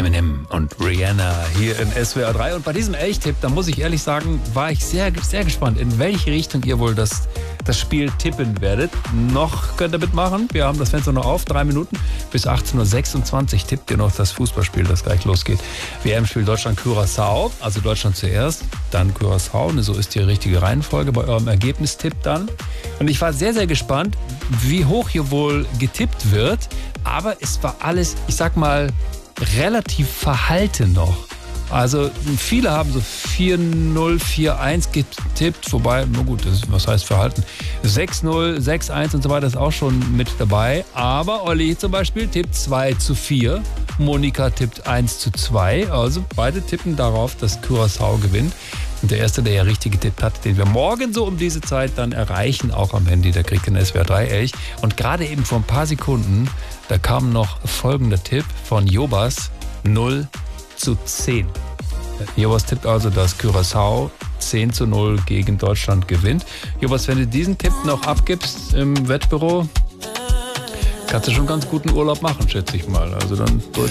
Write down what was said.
Eminem und Rihanna hier in SWR 3. Und bei diesem Elchtipp, da muss ich ehrlich sagen, war ich sehr, sehr gespannt, in welche Richtung ihr wohl das Spiel tippen werdet. Noch könnt ihr mitmachen. Wir haben das Fenster noch auf. 3 Minuten bis 18.26 Uhr tippt ihr noch das Fußballspiel, das gleich losgeht. WM-Spiel Deutschland-Curaçao. Also Deutschland zuerst, dann Curaçao. So ist die richtige Reihenfolge bei eurem Ergebnistipp dann. Und ich war sehr, sehr gespannt, wie hoch hier wohl getippt wird. Aber es war alles, ich sag mal, relativ verhalten noch. Also viele haben so 4-0, 4-1 getippt, wobei, na gut, was heißt verhalten? 6-0, 6-1 und so weiter ist auch schon mit dabei. Aber Olli zum Beispiel tippt 2-4, Monika tippt 1-2. Also beide tippen darauf, dass Curaçao gewinnt. Und der Erste, der ja richtig getippt hat, den wir morgen so um diese Zeit dann erreichen, auch am Handy, der kriegt den SWR 3 Elch. Und gerade eben vor ein paar Sekunden, da kam noch folgender Tipp von Jobas, 0-10. Jobas tippt also, dass Curaçao 10-0 gegen Deutschland gewinnt. Jobas, wenn du diesen Tipp noch abgibst im Wettbüro, kannst du schon ganz guten Urlaub machen, schätze ich mal. Also dann